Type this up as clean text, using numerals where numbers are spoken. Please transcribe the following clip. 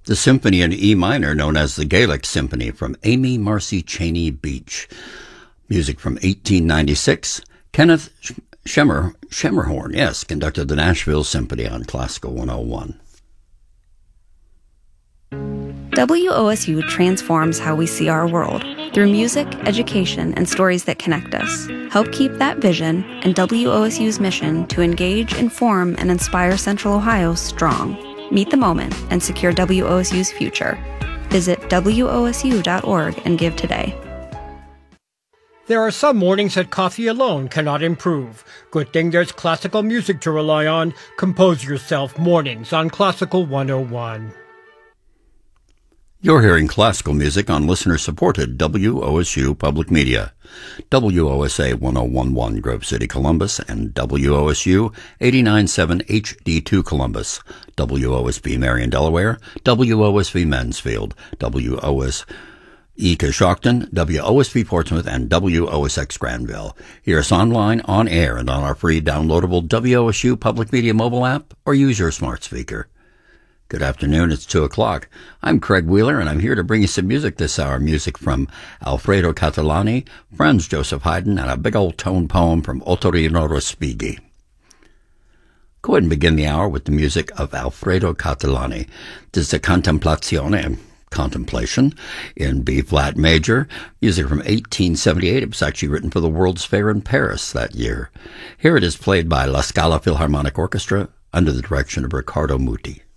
the symphony in E minor known as the Gaelic Symphony from Amy Marcy Cheney Beach. Music from 1896. Kenneth Schemerhorn, yes, conducted the Nashville Symphony on Classical 101. WOSU transforms how we see our world through music, education, and stories that connect us. Help keep that vision and WOSU's mission to engage, inform, and inspire Central Ohio strong. Meet the moment and secure WOSU's future. Visit WOSU.org and give today. There are some mornings that coffee alone cannot improve. Good thing there's classical music to rely on. Compose yourself mornings on Classical 101. You're hearing classical music on listener-supported WOSU Public Media. WOSA 1011 Grove City, Columbus, and WOSU 89.7 HD2 Columbus, WOSB Marion, Delaware, WOSV Mansfield, WOSE Coshocton, WOSV Portsmouth, and WOSX Granville. Hear us online, on air, and on our free downloadable WOSU Public Media mobile app, or use your smart speaker. Good afternoon, it's 2 o'clock. I'm Craig Wheeler, and I'm here to bring you some music this hour. Music from Alfredo Catalani, Franz Joseph Haydn, and a big old tone poem from Ottorino Respighi. Go ahead and begin the hour with the music of Alfredo Catalani. This is a Contemplazione, Contemplation, in B-flat major. Music from 1878. It was actually written for the World's Fair in Paris that year. Here it is played by La Scala Philharmonic Orchestra under the direction of Riccardo Muti.